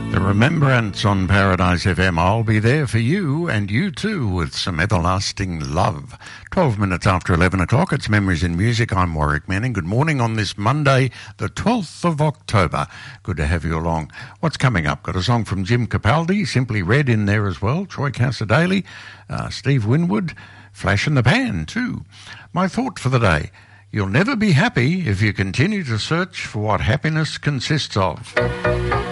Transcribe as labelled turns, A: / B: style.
A: The Remembrance on Paradise FM. I'll be there for you and you too with some everlasting love. 12 minutes after 11 o'clock. It's Memories in Music. I'm Warwick Manning. Good morning on this Monday, the 12th of October. Good to have you along. What's coming up? Got a song from Jim Capaldi, Simply Red in there as well. Troy Cassar-Daley, Steve Winwood, Flash in the Pan too. My thought for the day. You'll never be happy if you continue to search for what happiness consists of.